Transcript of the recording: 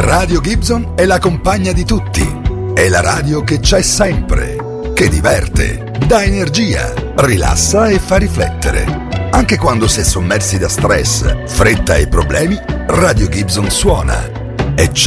Radio Gibson è la compagna di tutti. È la radio che c'è sempre, che diverte, dà energia, rilassa e fa riflettere. Anche quando si è sommersi da stress, fretta e problemi, Radio Gibson suona e c'è